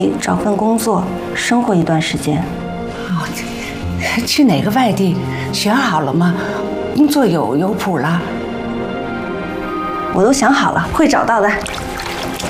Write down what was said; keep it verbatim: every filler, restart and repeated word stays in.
找份工作，生活一段时间。 哦，去哪个外地？选好了吗？工作有有谱了？ 我都想好了，会找到的。